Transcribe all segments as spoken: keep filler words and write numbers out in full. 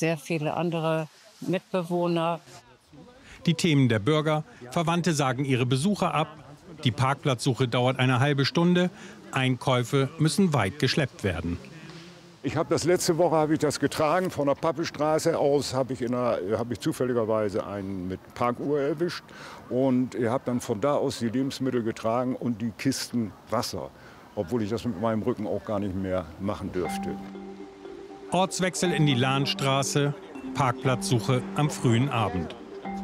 sehr viele andere Mitbewohner. Die Themen der Bürger, Verwandte sagen ihre Besucher ab, die Parkplatzsuche dauert eine halbe Stunde, Einkäufe müssen weit geschleppt werden. Ich habe das letzte Woche habe ich das getragen. Von der Pappelstraße aus habe ich, in einer, habe ich zufälligerweise einen mit Parkuhr erwischt. Und ich habe dann von da aus die Lebensmittel getragen und die Kisten Wasser. Obwohl ich das mit meinem Rücken auch gar nicht mehr machen dürfte. Ortswechsel in die Lahnstraße, Parkplatzsuche am frühen Abend.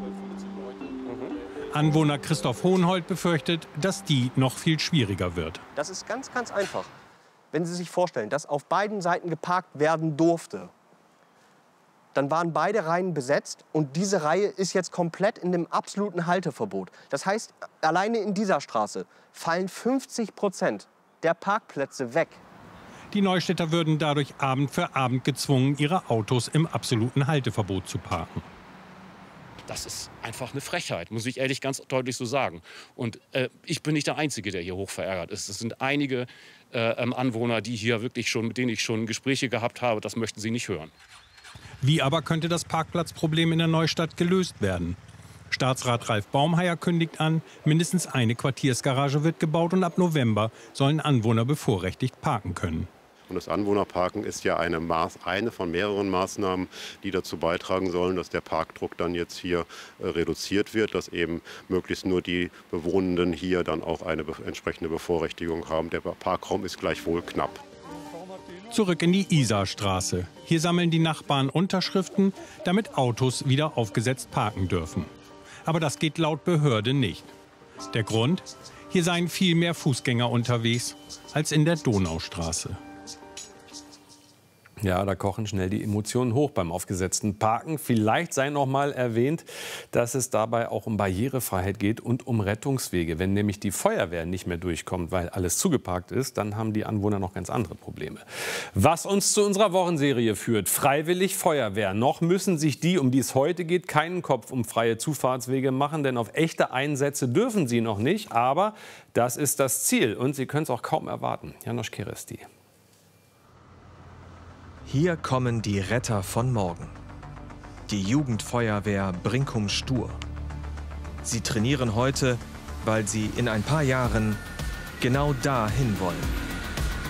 Anwohner Christoph Hohenhold befürchtet, dass die noch viel schwieriger wird. Das ist ganz, ganz einfach. Wenn Sie sich vorstellen, dass auf beiden Seiten geparkt werden durfte, dann waren beide Reihen besetzt und diese Reihe ist jetzt komplett in dem absoluten Halteverbot. Das heißt, alleine in dieser Straße fallen fünfzig Prozent der Parkplätze weg. Die Neustädter würden dadurch Abend für Abend gezwungen, ihre Autos im absoluten Halteverbot zu parken. Das ist einfach eine Frechheit, muss ich ehrlich ganz deutlich so sagen. Und äh, ich bin nicht der Einzige, der hier hoch verärgert ist. Es sind einige äh, Anwohner, die hier wirklich schon, mit denen ich schon Gespräche gehabt habe. Das möchten sie nicht hören. Wie aber könnte das Parkplatzproblem in der Neustadt gelöst werden? Staatsrat Ralf Baumheier kündigt an, mindestens eine Quartiersgarage wird gebaut und ab November sollen Anwohner bevorrechtigt parken können. Und das Anwohnerparken ist ja eine, Maß, eine von mehreren Maßnahmen, die dazu beitragen sollen, dass der Parkdruck dann jetzt hier äh, reduziert wird, dass eben möglichst nur die Bewohnenden hier dann auch eine be entsprechende Bevorrechtigung haben. Der Parkraum ist gleichwohl knapp. Zurück in die Isarstraße. Hier sammeln die Nachbarn Unterschriften, damit Autos wieder aufgesetzt parken dürfen. Aber das geht laut Behörde nicht. Der Grund? Hier seien viel mehr Fußgänger unterwegs als in der Donaustraße. Ja, da kochen schnell die Emotionen hoch beim aufgesetzten Parken. Vielleicht sei noch mal erwähnt, dass es dabei auch um Barrierefreiheit geht und um Rettungswege. Wenn nämlich die Feuerwehr nicht mehr durchkommt, weil alles zugeparkt ist, dann haben die Anwohner noch ganz andere Probleme. Was uns zu unserer Wochenserie führt, Freiwillig Feuerwehr. Noch müssen sich die, um die es heute geht, keinen Kopf um freie Zufahrtswege machen, denn auf echte Einsätze dürfen sie noch nicht. Aber das ist das Ziel und sie können es auch kaum erwarten. Janosch Keresti. Hier kommen die Retter von morgen. Die Jugendfeuerwehr Brinkum-Stur. Sie trainieren heute, weil sie in ein paar Jahren genau dahin wollen.